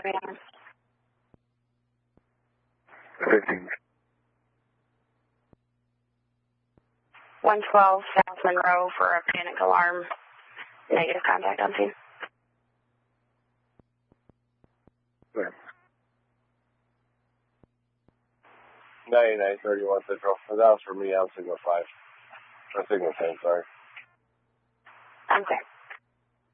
Miami. 15. 112 South Monroe for a panic alarm. Negative contact on scene. Right. 9931 Central. That was for me on signal 5. Or signal 10, sorry. I'm clear.